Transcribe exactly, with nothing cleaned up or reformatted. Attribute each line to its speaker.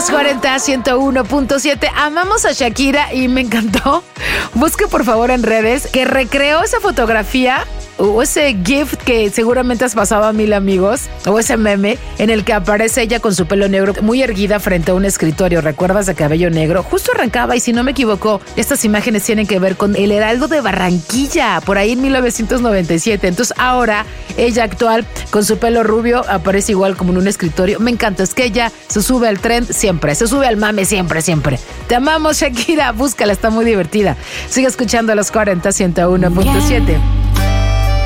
Speaker 1: Los cuarenta, ciento uno punto siete. Amamos a Shakira y me encantó. Busque por favor en redes que recreó esa fotografía o ese GIF que seguramente has pasado a mil amigos, o ese meme en el que aparece ella con su pelo negro muy erguida frente a un escritorio. ¿Recuerdas? De cabello negro. Justo arrancaba y si no me equivoco, estas imágenes tienen que ver con el Heraldo de Barranquilla, por ahí en mil novecientos noventa y siete. Entonces ahora ella actual con su pelo rubio aparece igual como en un escritorio. Me encanta, es que ella se sube al tren siempre, se sube al mame siempre, siempre. Te amamos, Shakira, búscala, está muy divertida. Sigue escuchando a los cuarenta, ciento uno punto siete.